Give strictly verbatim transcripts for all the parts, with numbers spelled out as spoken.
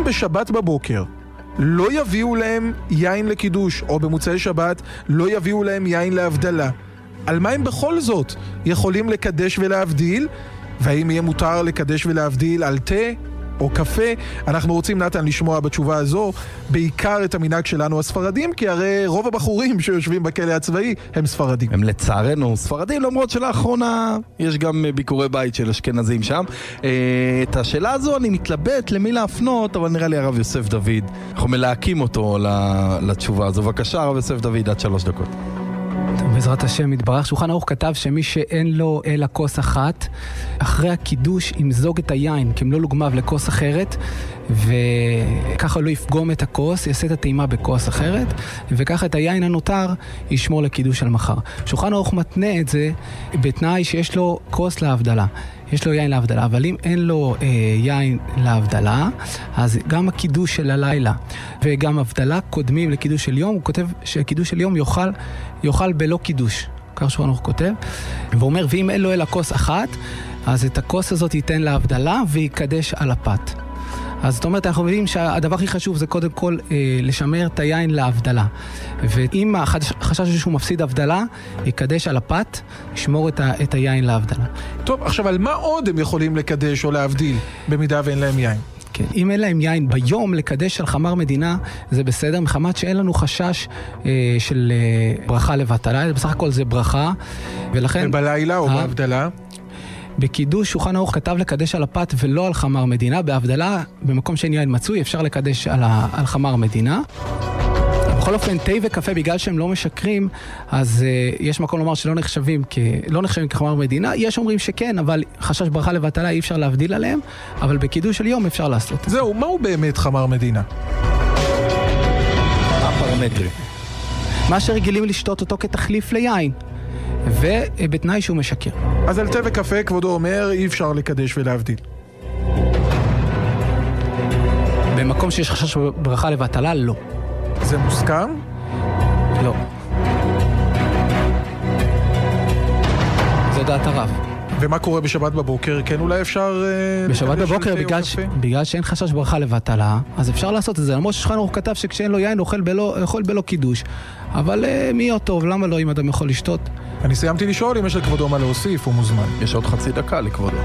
בשבת בבוקר לא יביאו להם יין לקידוש, או במוצאי שבת לא יביאו להם יין להבדלה, על מה הם בכל זאת יכולים לקדש ולהבדיל? והאם יהיה מותר לקדש ולהבדיל על תה או קפה? אנחנו רוצים, נתן, לשמוע בתשובה הזו בעיקר את המנהג שלנו הספרדים, כי הרי רוב הבחורים שיושבים בכלא הצבאי הם ספרדים. הם לצערנו ספרדים, למרות שלאחרונה יש גם ביקורי בית של אשכנזים שם. את השאלה הזו אני מתלבט למי להפנות, אבל נראה לי הרב יוסף דוד, אנחנו מלהקים אותו לתשובה הזו. בבקשה, הרב יוסף דוד, עד שלוש דקות. בעזרת השם יתברך. שולחן ערוך כתב שמי שאין לו אלא כוס אחת, אחרי הקידוש ימזוג את היין כמלוא לוגמיו לכוס אחרת, וככה לא יפגום את הכוס, יעשה את הטעימה בכוס אחרת, וככה את היין הנותר ישמור לקידוש על מחר. שולחן ערוך מתנה את זה בתנאי שיש לו כוס להבדלה, יש לו יין להבדלה, אבל אם אין לו אה, יין להבדלה, אז גם הקידוש של הלילה וגם הבדלה קודמים לקידוש של יום. הוא כותב שקידוש של יום יאכל, יאכל בלא קידוש, כך שולחן ערוך כותב, ואומר, ואם אין לו אלא כוס אחת, אז את הכוס הזאת ייתן להבדלה ויקדש על הפת. אז זאת אומרת, אנחנו מבינים שהדבר הכי חשוב זה קודם כל אה, לשמר את היין להבדלה. ואם החשש שהוא מפסיד הבדלה, יקדש על הפת, ישמור את, ה, את היין להבדלה. טוב, עכשיו על מה עוד הם יכולים לקדש או להבדיל במידה ואין להם יין? כן, אם אין להם יין ביום לקדש על חמר מדינה, זה בסדר, מחמת שאין לנו חשש אה, של אה, ברכה לבטלה, בסך הכל זה ברכה, ולכן... ובלילה או בהבדלה? בקידוש שולחן ערוך כתב לקדש על הפת ולא על חמר מדינה. בהבדלה, במקום שאין יין מצוי, אפשר לקדש על, ה, על חמר מדינה. בכל אופן, תה וקפה, בגלל שהם לא משקרים, אז uh, יש מקום לומר שלא נחשבים, כ, לא נחשבים כחמר מדינה. יש אומרים שכן, אבל חשש ברכה לבטלה אי אפשר להבדיל עליהם, אבל בקידוש של יום אפשר לעשות. זהו, מהו באמת חמר מדינה? הפרמטרי. מה שרגילים לשתות אותו כתחליף ליין. ובתנאי שהוא משקר. אז על תה וקפה, כבודו אומר, אי אפשר לקדש ולהבדיל. במקום שיש חשש ברכה לבטלה, לא. זה מוסכם? לא. זו דעת הרב. ומה קורה בשבת בבוקר? כן, אולי אפשר... בשבת בבוקר, בגלל, ש... בגלל שאין חשש ברכה לבטלה, אז אפשר לעשות את זה. למרות ששולחן ערוך כתב שכשאין לו יין, אוכל בלא, אוכל בלא קידוש. אבל מי יהיה טוב? למה לא, אם אדם יכול לשתות? אני סיימתי לשאול אם יש לכבודו מה להוסיף, הוא מוזמן. יש עוד חצי דקה לכבודו.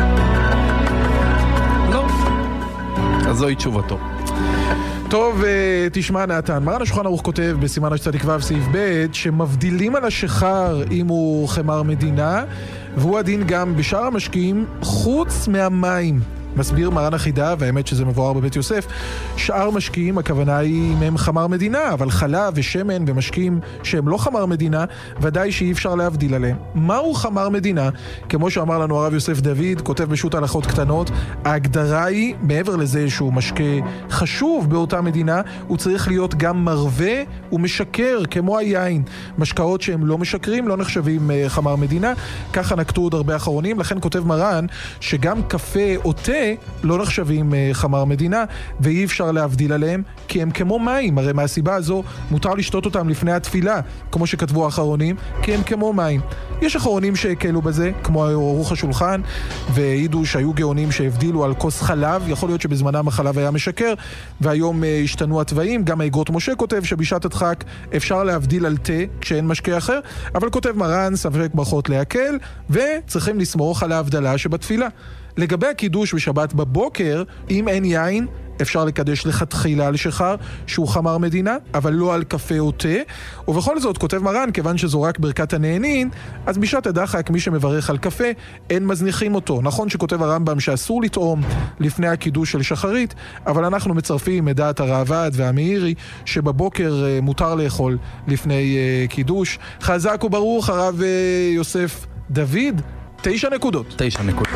לא. אז זוהי תשובתו. טוב, תשמע נתן, מרן השולחן ערוך כותב בסימן השצדיק ו' סעיף ב' שמבדילים על השחר אם הוא חמר מדינה, והוא הדין גם בשאר המשקים חוץ מהמים. מסביר מרן החידה, והאמת שזה מבואר בבית יוסף, שאר משקים, הכוונה היא מהם חמר מדינה, אבל חלב ושמן ומשקים שהם לא חמר מדינה, ודאי שאי אפשר להבדיל עליהם. מהו חמר מדינה? כמו שאמר לנו הרב יוסף דוד, כותב בשו"ת הלכות קטנות, ההגדרה היא, מעבר לזה שהוא משקה חשוב באותה מדינה, הוא צריך להיות גם מרווה ומשקר, כמו היין. משקאות שהם לא משקרים, לא נחשבים חמר מדינה, ככה נקטו עוד הרבה אחרונים, לכן כותב מרן שגם קפה או תה לא נחשבים חמר מדינה, ואי אפשר להבדיל עליהם, כי הם כמו מים. הרי מהסיבה הזו מותר לשתות אותם לפני התפילה, כמו שכתבו האחרונים, כי הם כמו מים. יש אחרונים שהקלו בזה, כמו ערוך השולחן, והעידו שהיו גאונים שהבדילו על כוס חלב. יכול להיות שבזמנם החלב היה משקר, והיום השתנו התוואים. גם האגרות משה כותב שבשעת הדחק אפשר להבדיל על תה כשאין משקה אחר, אבל כותב מרן ספק ברכות להקל, וצריכים לסמוך על ההבדלה שבתפילה. לגבי הקידוש בשבת בבוקר, אם אין יין, אפשר לקדש לכתחילה על שחר שהוא חמר מדינה, אבל לא על קפה או תה. ובכל זאת, כותב מרן, כיוון שזו רק ברכת הנהנין, אז בשעת הדחק מי שמברך על קפה, אין מזניחים אותו. נכון שכותב הרמב"ם שאסור לטעום לפני הקידוש של שחרית, אבל אנחנו מצרפים את דעת הראב"ד והמאירי, שבבוקר מותר לאכול לפני קידוש. חזק וברוך הרב יוסף דוד. תשע נקודות. תשע נקודות.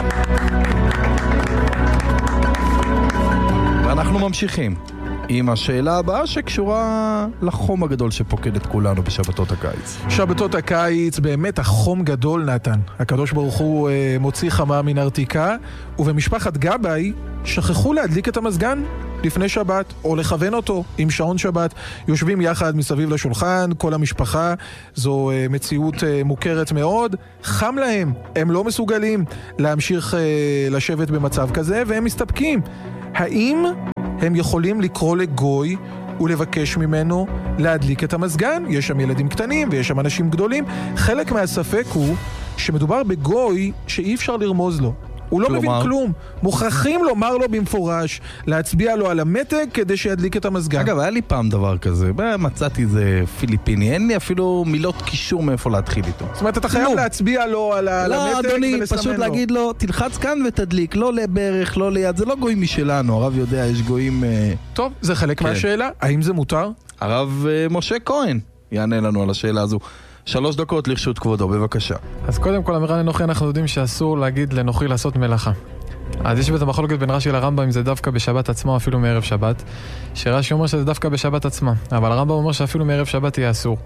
ואנחנו ממשיכים עם השאלה הבאה שקשורה לחום הגדול שפוקד את כולנו בשבתות הקיץ. שבתות הקיץ, באמת החום גדול נתן. הקדוש ברוך הוא אה, מוציא חמה מן ארתיקה, ובמשפחת גבאי שכחו להדליק את המזגן לפני שבת, או לכוון אותו עם שעון שבת. יושבים יחד מסביב לשולחן, כל המשפחה, זו אה, מציאות אה, מוכרת מאוד. חם להם, הם לא מסוגלים להמשיך אה, לשבת במצב כזה, והם מסתפקים. האם הם יכולים לקרוא לגוי ולבקש ממנו להדליק את המזגן. יש שם ילדים קטנים ויש שם אנשים גדולים. חלק מהספק הוא שמדובר בגוי שאי אפשר לרמוז לו. הוא לא מבין כלום. מוכרחים לומר לו במפורש, להצביע לו על המתג כדי שידליק את המזגן. אגב, היה לי פעם דבר כזה. מצאתי זה פיליפיני. אין לי אפילו מילות קישור מאיפה להתחיל איתו. זאת אומרת, אתה חייב להצביע לו על המתג ולסמן לו. לא, אדוני, פשוט להגיד לו, תלחץ כאן ותדליק. לא לברך, לא ליד. זה לא גוי משלנו. הרב יודע, יש גויים... טוב, זה חלק מהשאלה. האם זה מותר? הרב משה כהן יענה לנו על השאלה הזו. שלוש דקות לרשות כבודו, בבקשה. אז קודם כל, אמירה לנוחי, אנחנו יודעים שאסור להגיד לנוחי לעשות מלאכה. אז יש בזה מחלוקת בין רש"י לרמב"ם אם זה דווקא בשבת עצמה או אפילו מערב שבת. שרש"י אומר שזה דווקא בשבת עצמה, אבל הרמב"ם אומר שאפילו מערב שבת יהיה אסור.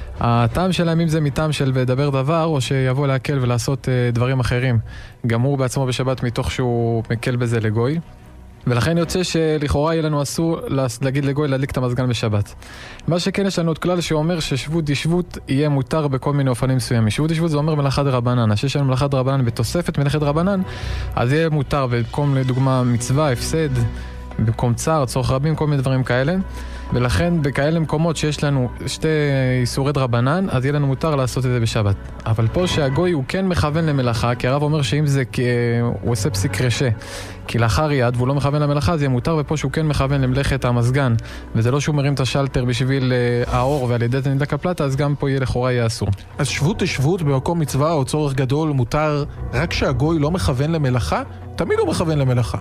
הטעם שלהם אם זה מטעם של לדבר דבר או שיבוא להקל ולעשות uh, דברים אחרים. גם הוא בעצמו בשבת מתוך שהוא מקל בזה לגוי. ולכן יוצא שלכאורה יהיה לנו אסור להגיד לגוי להדליק את המזגן בשבת. מה שכן יש לנו עוד כלל שאומר ששבות דשבות יהיה מותר בכל מיני אופנים מסוימים. שבות דשבות זה אומר מלאכה דרבנן. שיש לנו מלאכה דרבנן בתוספת מלאכת דרבנן, אז יהיה מותר במקום לדוגמה מצווה, הפסד, במקום צער, צורך רבים, כל מיני דברים כאלה. ולכן בכאלה מקומות שיש לנו שתי איסורי דרבנן, אז יהיה לנו מותר לעשות את זה בשבת. אבל פה שהגוי הוא כן מכוון למלאכה, כי הרב אומר שאם זה הוא עושה פסיק רשה, כי לאחר יד והוא לא מכוון למלאכה, זה יהיה מותר, ופה שהוא כן מכוון למלאכת המזגן, וזה לא שהוא מרים את השלטר בשביל האור ועל ידי זה נדלק הפלטה, אז גם פה יהיה לכאורה יהיה אסור. אז שבות תשבות במקום מצווה או צורך גדול מותר רק שהגוי לא מכוון למלאכה? תמיד הוא מכוון למלאכה.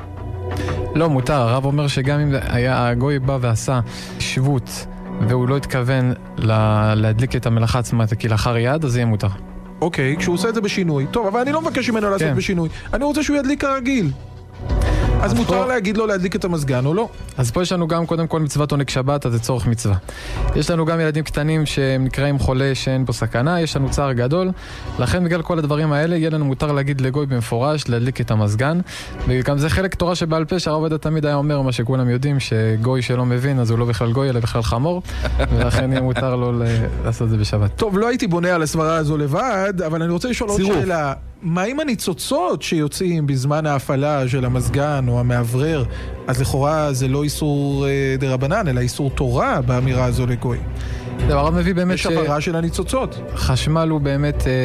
לא, מותר. הרב אומר שגם אם היה הגוי בא ועשה שבות והוא לא התכוון לה, להדליק את המלאכה עצמה כי לאחר יד, אז זה יהיה מותר. אוקיי, כשהוא עושה את זה בשינוי. טוב, אבל אני לא מבקש ממנו לעשות כן. בשינוי. אני רוצה שהוא ידליק כרגיל. אז, אז מותר פה... להגיד לו להדליק את המזגן או לא? אז פה יש לנו גם קודם כל מצוות עונג שבת, אז זה צורך מצווה. יש לנו גם ילדים קטנים שהם נקראים חולה שאין בו סכנה, יש לנו צער גדול, לכן בגלל כל הדברים האלה יהיה לנו מותר להגיד לגוי במפורש, להדליק את המזגן, וגם זה חלק תורה שבעל פה שהרב עובדיה תמיד היה אומר מה שכולם יודעים, שגוי שלא מבין אז הוא לא בכלל גוי אלא בכלל חמור, ולכן יהיה מותר לו לעשות את זה בשבת. טוב, לא הייתי בונה על הסברה הזו לבד, אבל אני רוצה לשאול עוד שאלה. מה עם הניצוצות שיוצאים בזמן ההפעלה של המזגן או המעברר? אז לכאורה זה לא איסור אה, דרבנן, אלא איסור תורה באמירה הזו לגוי. הרב מביא באמת יש הפרה של הניצוצות. חשמל הוא באמת אה,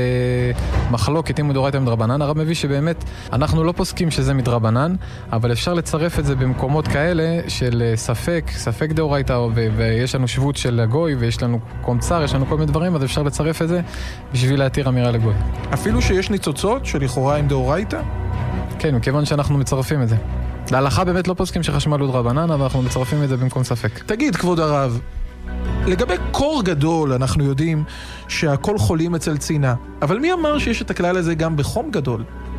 מחלוקת אם הוא דאורייתא מדרבנן. הרב מביא שבאמת אנחנו לא פוסקים שזה מדרבנן, אבל אפשר לצרף את זה במקומות כאלה של ספק, ספק דאורייתא, ויש לנו שבות של הגוי ויש לנו קומצר, יש לנו כל מיני דברים, אז אפשר לצרף את זה בשביל להתיר אמירה לגוי. אפילו שיש ניצוצות שלכאורה עם דאורייתא? כן, מכיוון שאנחנו מצרפים את זה. להלכה באמת לא פוסקים שחשמל הוא דרבנן, אבל אנחנו מצרפים את זה במקום ספק. תגיד, כבוד הרב, לגבי קור גדול אנחנו יודעים שהכל חולים אצל צינה, אבל מי אמר שיש את הכלל הזה גם בחום גדול?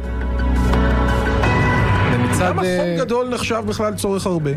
למצד... למה חום גדול נחשב בכלל צורך הרבה?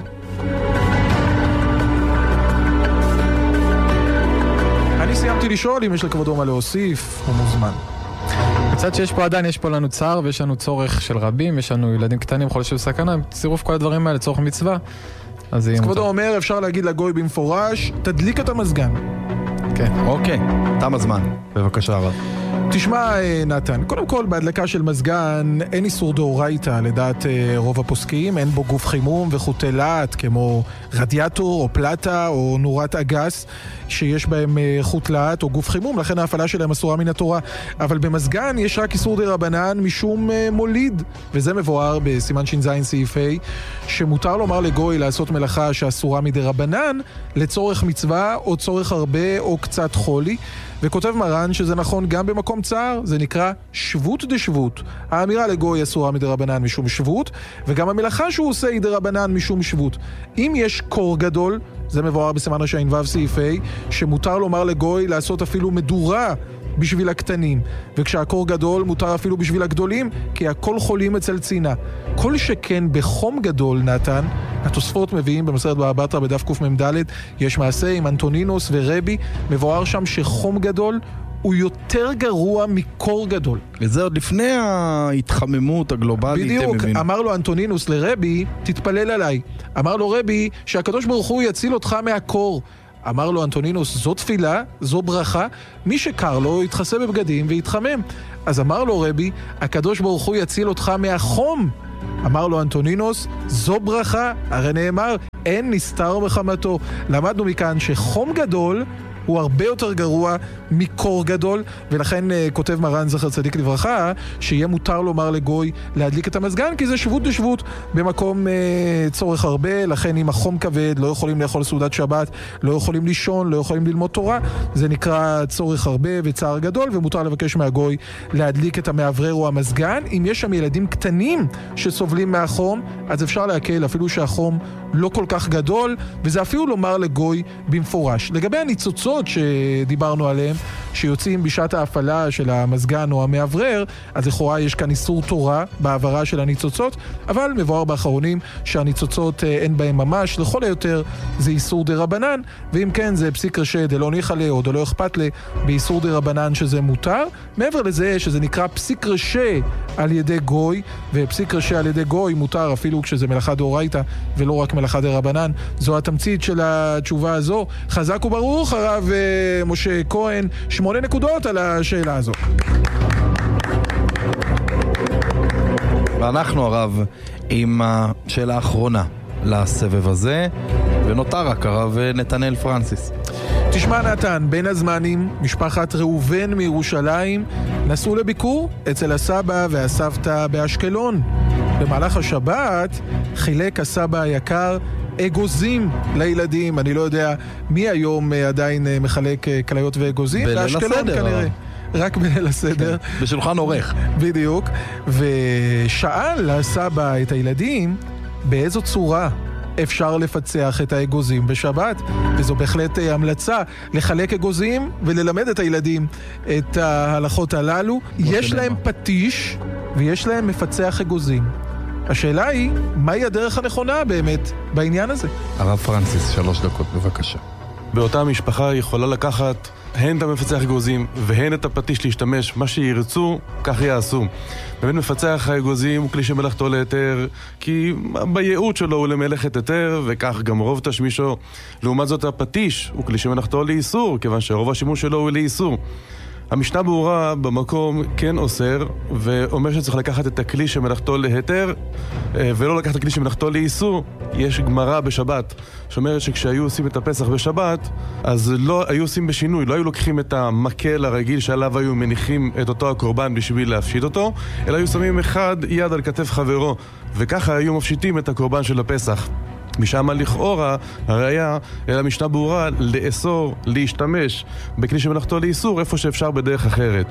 אני סיימתי לשאול אם יש לכבודו מה להוסיף, הוא מוזמן. מצד שיש פה עדיין, יש פה לנו צער ויש לנו צורך של רבים, יש לנו ילדים קטנים, חולים של סכנה, צירוף כל הדברים האלה, צורך מצווה. אז כבודו אומר, אפשר להגיד לגוי במפורש, תדליק את המזגן. כן. אוקיי, תם הזמן. בבקשה הרב. תשמע, נתן, קודם כל, בהדלקה של מזגן אין איסור דאורייתא לדעת רוב הפוסקים, אין בו גוף חימום וחוטי להט כמו רדיאטור או פלטה או נורת אגס שיש בהם חוט להט או גוף חימום, לכן ההפעלה שלהם אסורה מן התורה. אבל במזגן יש רק איסור דרבנן משום מוליד, וזה מבואר בסימן ש"ז סעיף ה', שמותר לומר לגוי לעשות מלאכה שאסורה מדרבנן לצורך מצווה או צורך הרבה או קצת חולי. וכותב מרן שזה נכון גם במקום צער, זה נקרא שבות דשבות. האמירה לגוי אסורה מדרבנן משום שבות, וגם המלאכה שהוא עושה היא דרבנן משום שבות. אם יש קור גדול, זה מבואר בסימן רש"ו סעיף ה', שמותר לומר לגוי לעשות אפילו מדורה בשביל הקטנים, וכשהקור גדול מותר אפילו בשביל הגדולים, כי הכל חולים אצל צינה. כל שכן בחום גדול, נתן, התוספות מביאים במסכת בבא בתרא בדף קמ"ד, יש מעשה עם אנטונינוס ורבי, מבואר שם שחום גדול הוא יותר גרוע מקור גדול. וזה עוד לפני ההתחממות הגלובלית. בדיוק, אמר לו אנטונינוס לרבי, תתפלל עליי. אמר לו רבי שהקדוש ברוך הוא יציל אותך מהקור. אמר לו אנטונינוס, זו תפילה, זו ברכה, מי שקר לו יתחסה בבגדים ויתחמם. אז אמר לו רבי, הקדוש ברוך הוא יציל אותך מהחום. אמר לו אנטונינוס, זו ברכה, הרי נאמר, אין נסתר מחמתו. למדנו מכאן שחום גדול הוא הרבה יותר גרוע מקור גדול, ולכן uh, כותב מרן זכר צדיק לברכה, שיהיה מותר לומר לגוי להדליק את המזגן, כי זה שבות בשבות במקום uh, צורך הרבה, לכן אם החום כבד, לא יכולים לאכול סעודת שבת, לא יכולים לישון, לא יכולים ללמוד תורה, זה נקרא צורך הרבה וצער גדול, ומותר לבקש מהגוי להדליק את המעברר או המזגן. אם יש שם ילדים קטנים שסובלים מהחום, אז אפשר להקל אפילו שהחום לא כל כך גדול, וזה אפילו לומר לגוי במפורש. לגבי הניצוצות שדיברנו עליהם, שיוצאים בשעת ההפעלה של המזגן או המעברר, אז לכאורה יש כאן איסור תורה בעברה של הניצוצות, אבל מבואר באחרונים שהניצוצות אין בהם ממש, לכל היותר זה איסור דרבנן, ואם כן זה פסיק רשע דלא ניחא ליה או דלא אכפת ליה באיסור דרבנן שזה מותר. מעבר לזה שזה נקרא פסיק רשע על ידי גוי, ופסיק רשע על ידי גוי מותר אפילו כשזה מלאכה דאורייתא ולא רק מלאכה דרבנן. זו התמצית של התשובה הזו. חזק וברוך הרב משה כהן, שמונה נקודות על השאלה הזו. ואנחנו הרב עם השאלה האחרונה לסבב הזה, ונותר רק הרב נתנאל פרנסיס. תשמע נתן, בין הזמנים משפחת ראובן מירושלים נסעו לביקור אצל הסבא והסבתא באשקלון. במהלך השבת חילק הסבא היקר אגוזים לילדים. אני לא יודע מי היום עדיין מחלק כליות ואגוזים. בליל הסדר. כנראה. רק בליל הסדר. בשולחן עורך. בדיוק. ושאל הסבא את הילדים באיזו צורה אפשר לפצח את האגוזים בשבת, וזו בהחלט המלצה לחלק אגוזים וללמד את הילדים את ההלכות הללו. יש להם פטיש ויש להם מפצח אגוזים. השאלה היא, מהי הדרך הנכונה באמת בעניין הזה? הרב פרנסיס, שלוש דקות, בבקשה. באותה משפחה יכולה לקחת הן את המפצח אגוזים והן את הפטיש להשתמש, מה שירצו, כך יעשו. באמת מפצח האגוזים הוא כלי שמלאכתו להיתר, כי בייעוד שלו הוא למלאכת היתר, וכך גם רוב תשמישו. לעומת זאת הפטיש הוא כלי שמלאכתו לאיסור, כיוון שרוב השימוש שלו הוא לאיסור. המשנה ברורה במקום כן אוסר, ואומר שצריך לקחת את הכלי שמלאכתו להיתר, ולא לקחת את הכלי שמלאכתו לאיסור. יש גמרא בשבת, שאומרת שכשהיו עושים את הפסח בשבת, אז לא היו עושים בשינוי, לא היו לוקחים את המקל הרגיל שעליו היו מניחים את אותו הקורבן בשביל להפשיט אותו, אלא היו שמים אחד יד על כתף חברו, וככה היו מפשיטים את הקורבן של הפסח. משם לכאורה הראיה אל המשנה ברורה לאסור להשתמש בכלי שמלאכתו לאיסור איפה שאפשר בדרך אחרת.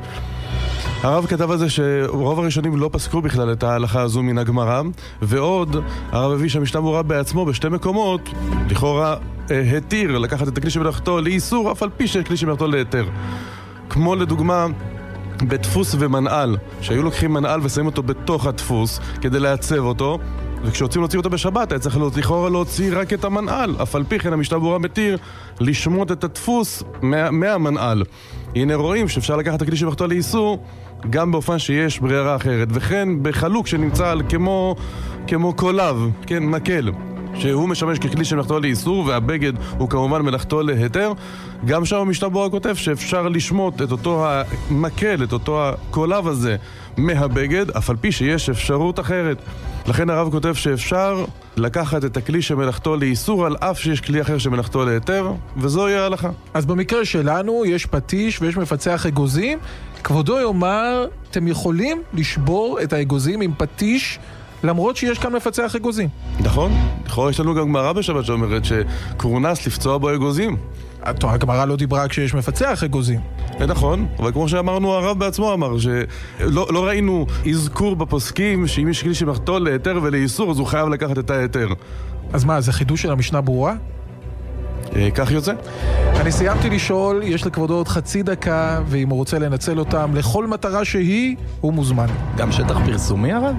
הרב כתב על זה שרוב הראשונים לא פסקו בכלל את ההלכה הזו מן הגמרא, ועוד הרב הביא שהמשנה ברורה בעצמו בשתי מקומות לכאורה התיר לקחת את הכלי שמלאכתו לאיסור אף על פי שיש כלי שמלאכתו להיתר. כמו לדוגמה בדפוס ומנעל, שהיו לוקחים מנעל ושמים אותו בתוך הדפוס כדי לעצב אותו, וכשרוצים להוציא אותו בשבת היה צריך לכאורה להוציא רק את המנעל, אף על פי כן המשנה ברורה מתיר לשמוט את הדפוס מה, מהמנעל. הנה רואים שאפשר לקחת את הכלי שמלאכתו לאיסור גם באופן שיש ברירה אחרת, וכן בחלוק שנמצא על כמו, כמו קולב, כן, מקל, שהוא משמש ככלי שמלאכתו לאיסור, והבגד הוא כמובן מלאכתו להיתר. גם שם המשנה ברורה כותב שאפשר לשמוט את אותו המקל, את אותו הקולב הזה מהבגד, אף על פי שיש אפשרות אחרת. לכן הרב כותב שאפשר לקחת את הכלי שמלאכתו לאיסור על אף שיש כלי אחר שמלאכתו להיתר, וזוהי ההלכה. אז במקרה שלנו יש פטיש ויש מפצח אגוזים, כבודו יאמר, אתם יכולים לשבור את האגוזים עם פטיש למרות שיש כאן מפצח אגוזים. נכון, נכון, יש לנו גם גמרא בשבת שאומרת שקורנס לפצוע בו אגוזים. הגמרא לא דיברה כשיש מפצח אגוזים. נכון, אבל כמו שאמרנו, הרב בעצמו אמר שלא לא ראינו אזכור בפוסקים שאם יש כלי שמלאכתו להיתר ולאיסור אז הוא חייב לקחת את ההיתר. אז מה, זה חידוש של המשנה ברורה? כך יוצא. אני סיימתי לשאול, יש לכבודו עוד חצי דקה, ואם הוא רוצה לנצל אותם לכל מטרה שהיא, הוא מוזמן. גם שטח פרסומי הרב?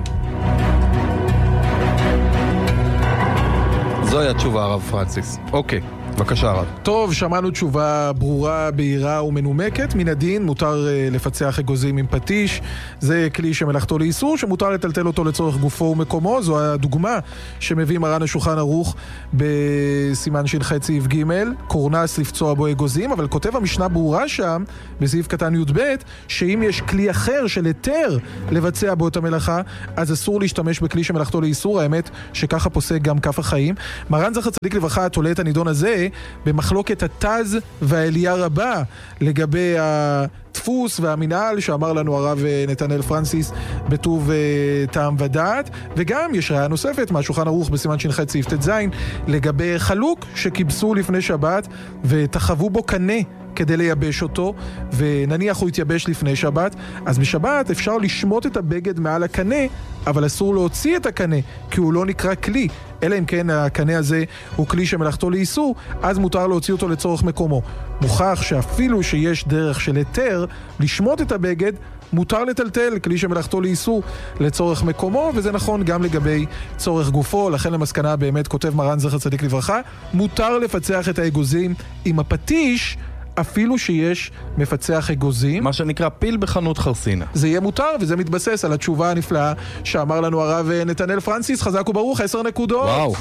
זוהי התשובה הרב פרנסיס. אוקיי. בבקשה רב. טוב, שמענו תשובה ברורה, בהירה ומנומקת. מן הדין, מותר uh, לפצח אגוזים עם פטיש. זה כלי שמלאכתו לאיסור, שמותר לטלטל אותו לצורך גופו ומקומו. זו הדוגמה שמביא מרן השולחן ערוך בסימן ש"ח סעיף ג', קורנס לפצוע בו אגוזים, אבל כותב המשנה ברורה שם, בסעיף קטן י"ב, שאם יש כלי אחר של היתר לבצע בו את המלאכה, אז אסור להשתמש בכלי שמלאכתו לאיסור. האמת שככה פוסק גם כף החיים. מרן זכר צדיק לברכה תולה את הנידון הזה במחלוקת התז והעלייה רבה לגבי הדפוס והמנהל שאמר לנו הרב נתנאל פרנסיס בטוב טעם ודעת, וגם יש ראיה נוספת מהשולחן ערוך בסימן ש"ח סעיף ט"ז לגבי חלוק שקיבסו לפני שבת ותחבו בו קנה כדי לייבש אותו, ונניח הוא יתייבש לפני שבת, אז בשבת אפשר לשמוט את הבגד מעל הקנה, אבל אסור להוציא את הקנה, כי הוא לא נקרא כלי, אלא אם כן הקנה הזה הוא כלי שמלאכתו לאיסור, אז מותר להוציא אותו לצורך מקומו. מוכח שאפילו שיש דרך של היתר לשמוט את הבגד, מותר לטלטל כלי שמלאכתו לאיסור לצורך מקומו, וזה נכון גם לגבי צורך גופו. לכן למסקנה באמת כותב מרן זכר צדיק לברכה, מותר לפצח את האגוזים עם הפטיש, אפילו שיש מפצח אגוזים. מה שנקרא פיל בחנות חרסינה. זה יהיה מותר, וזה מתבסס על התשובה הנפלאה שאמר לנו הרב נתנאל פרנסיס. חזק וברוך, עשר נקודות. וואו.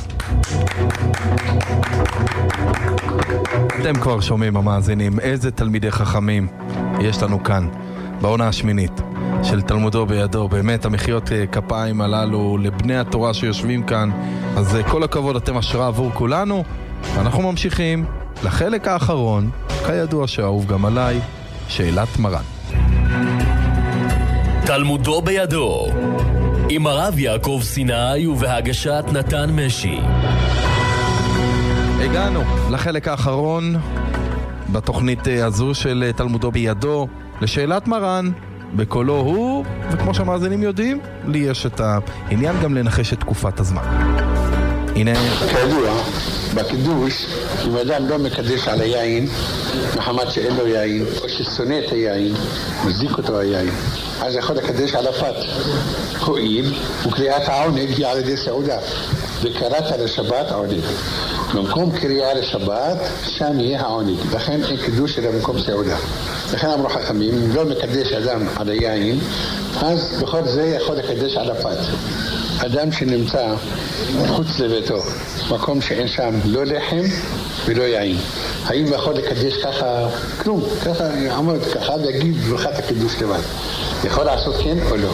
אתם כבר שומעים המאזינים, איזה תלמידי חכמים יש לנו כאן, בעונה השמינית של תלמודו בידו. באמת המחיאות כפיים הללו לבני התורה שיושבים כאן, אז כל הכבוד, אתם השראה עבור כולנו. ואנחנו ממשיכים לחלק האחרון, כידוע שאהוב גם עליי, שאלת מרן. תלמודו בידו עם הרב יעקב סיני ובהגשת נתן משי. הגענו לחלק האחרון בתוכנית הזו של תלמודו בידו, לשאלת מרן בקולו הוא, וכמו שהמאזינים יודעים, לי יש את העניין גם לנחש את תקופת הזמן. הנה כידוע, בקידוש, אם אדם לא מקדש על היין, מחמת שאין לו יין, או ששונא את היין, מזיק אותו היין, אז יכול לקדש על הפת. הועיל, וקריאת העונג היא על ידי סעודה, וקראת לשבת עונג. במקום קריאה לשבת, שם יהיה העונג. לכן אין קידוש אלא במקום סעודה. לכן אמרו חכמים, אם לא מקדש אדם על היין, אז בכל זה יכול לקדש על הפת. אדם שנמצא חוץ לביתו, מקום שאין שם לא לחם ולא יין, האם יכול לקדש ככה כלום? ככה עמוד, ככה להגיד ברכת הקידוש לבד, יכול לעשות כן או לא?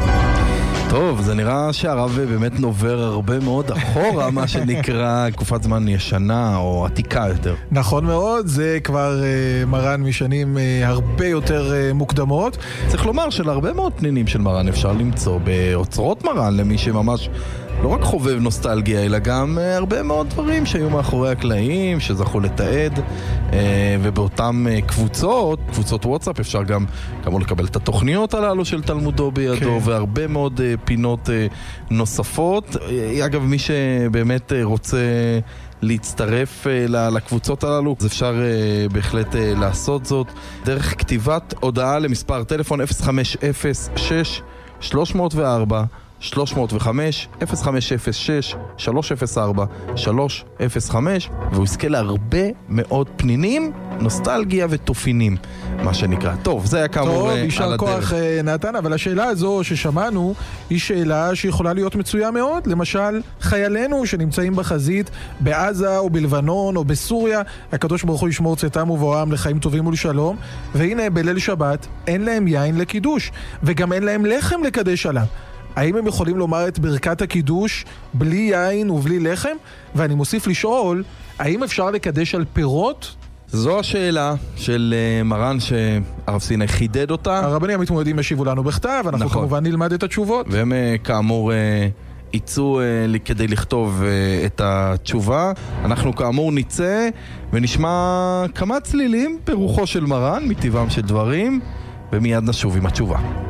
טוב, זה נראה שהרב באמת נובר הרבה מאוד אחורה, מה שנקרא תקופת זמן ישנה או עתיקה יותר. נכון מאוד, זה כבר uh, מרן משנים uh, הרבה יותר uh, מוקדמות. צריך לומר שלהרבה מאוד פנינים של מרן אפשר למצוא באוצרות מרן, למי שממש לא רק חובב נוסטלגיה, אלא גם uh, הרבה מאוד דברים שהיו מאחורי הקלעים, שזכו לתעד, uh, ובאותם uh, קבוצות, קבוצות וואטסאפ, אפשר גם כאמור לקבל את התוכניות הללו של תלמודו בידו, כן. והרבה מאוד uh, פינות uh, נוספות. Uh, אגב, מי שבאמת uh, רוצה להצטרף uh, לקבוצות הללו, אז אפשר uh, בהחלט uh, לעשות זאת דרך כתיבת הודעה למספר טלפון אפס חמש אפס שש שלוש אפס ארבע שלוש אפס חמש אפס חמש אפס שש שלוש אפס ארבע שלוש אפס חמש, והוא יזכה להרבה מאוד פנינים, נוסטלגיה ותופינים, מה שנקרא. טוב, זה היה כאמור טוב, על הדרך. יישר כוח נתן, אבל השאלה הזו ששמענו היא שאלה שיכולה להיות מצויה מאוד. למשל, חיילינו שנמצאים בחזית בעזה או בלבנון או בסוריה, הקדוש ברוך הוא ישמור צאתם ובואם לחיים טובים ולשלום, והנה בליל שבת אין להם יין לקידוש, וגם אין להם לחם לקדש עליו. האם הם יכולים לומר את ברכת הקידוש בלי יין ובלי לחם? ואני מוסיף לשאול, האם אפשר לקדש על פירות? זו השאלה של uh, מרן שהרב סיני חידד אותה. הרבנים המתמודדים ישיבו לנו בכתב, אנחנו נכון. כמובן נלמד את התשובות. והם uh, כאמור uh, יצאו uh, כדי לכתוב uh, את התשובה. אנחנו כאמור נצא ונשמע כמה צלילים ברוחו של מרן, מטבעם של דברים, ומיד נשוב עם התשובה.